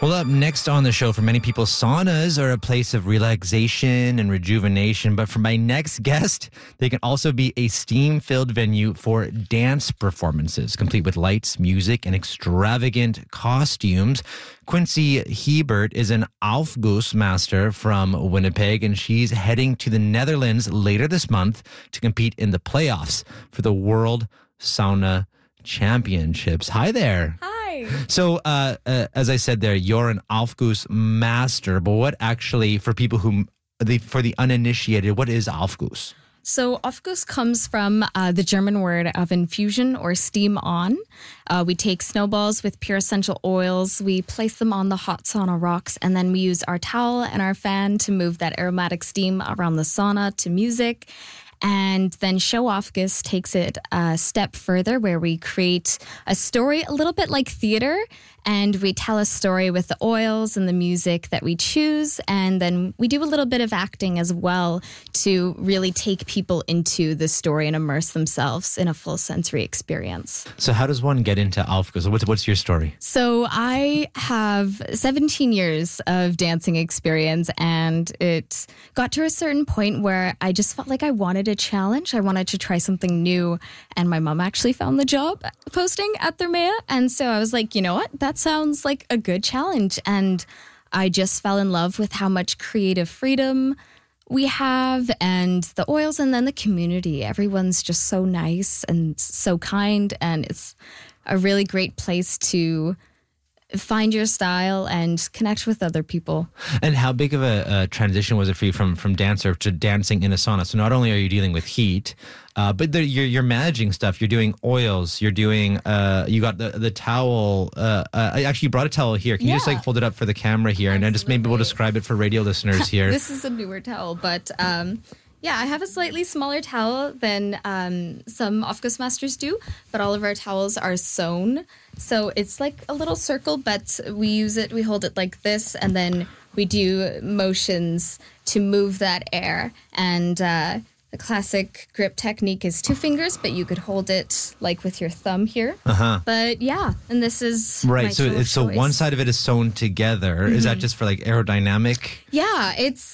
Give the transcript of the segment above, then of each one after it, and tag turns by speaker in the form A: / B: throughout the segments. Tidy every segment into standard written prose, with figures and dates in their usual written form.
A: Well, up next on the show, for many people, saunas are a place of relaxation and rejuvenation. But for my next guest, they can also be a steam-filled venue for dance performances, complete with lights, music, and extravagant costumes. Quincy Hebert is an Aufguss master from Winnipeg, and she's heading to the Netherlands later this month to compete in the playoffs for the World Sauna Championships. Hi there.
B: Hi.
A: So, as I said there, you're an Aufguss master, but what actually, for people for the uninitiated, what is Aufguss?
B: So Aufguss comes from the German word of infusion or steam on. We take snowballs with pure essential oils. We place them on the hot sauna rocks, and then we use our towel and our fan to move that aromatic steam around the sauna to music. And then Show Aufguss takes it a step further, where we create a story a little bit like theater, and we tell a story with the oils and the music that we choose. And then we do a little bit of acting as well to really take people into the story and immerse themselves in a full sensory experience.
A: So how does one get into Aufguss? What's your story?
B: So I have 17 years of dancing experience, and it got to a certain point where I just felt like I wanted a challenge. I wanted to try something new. And my mom actually found the job posting at Thermea. And so I was like, you know what? That sounds like a good challenge. And I just fell in love with how much creative freedom we have and the oils, and then the community. Everyone's just so nice and so kind. And it's a really great place to find your style and connect with other people.
A: And how big of a transition was it for you from dancer to dancing in a sauna? So not only are you dealing with heat, but you're managing stuff. You're doing oils. You're doing, you got the towel. Actually, you brought a towel here. Can you just hold it up for the camera here?
B: Absolutely.
A: And then just maybe we'll describe it for radio listeners here.
B: This is a newer towel, but yeah, I have a slightly smaller towel than some Aufguss masters do, but all of our towels are sewn. So it's like a little circle, but we hold it like this, and then we do motions to move that air. And the classic grip technique is 2 fingers, but you could hold it like with your thumb here. But yeah, and this is
A: right.
B: my
A: So
B: tool of
A: so
B: choice.
A: one side of it is sewn together.
B: Mm-hmm.
A: Is that just for like aerodynamic?
B: Yeah,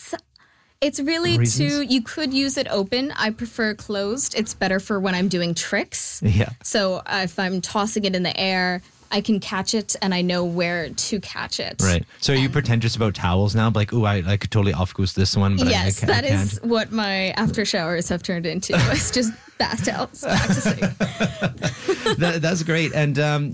B: it's really
A: reasons?
B: you could use it open. I prefer closed. It's better for when I'm doing tricks.
A: Yeah.
B: So if I'm tossing it in the air, I can catch it and I know where to catch it.
A: Right. So are you pretentious about towels now? Like, ooh, I could totally Aufguss this one, but
B: Yes,
A: I
B: that
A: can't.
B: is what my after showers have turned into. It's just bath towels practicing.
A: That's great. And,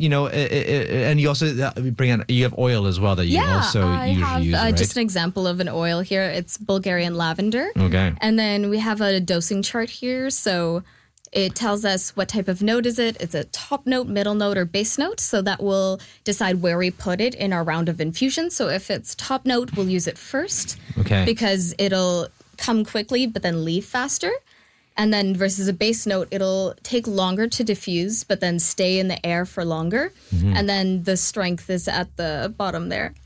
A: and you also you have oil as well that you also
B: I
A: usually
B: have
A: use, right?
B: just an example of an oil here. It's Bulgarian lavender.
A: Okay.
B: And then we have a dosing chart here. So it tells us what type of note is it. It's a top note, middle note, or base note. So that will decide where we put it in our round of infusion. So if it's top note, we'll use it first.
A: Okay.
B: Because it'll come quickly, but then leave faster. And then versus a base note, it'll take longer to diffuse, but then stay in the air for longer. And then the strength is at the bottom there.